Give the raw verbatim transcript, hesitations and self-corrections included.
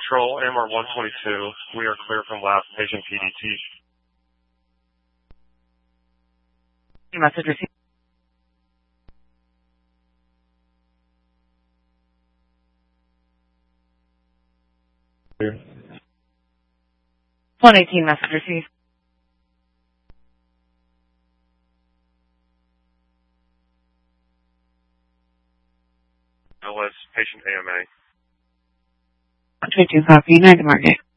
Control, A M R one twenty-two. We are clear from last patient P D T. Message received. one eighteen message received. L S patient A M A. one twenty-two copy, United Market.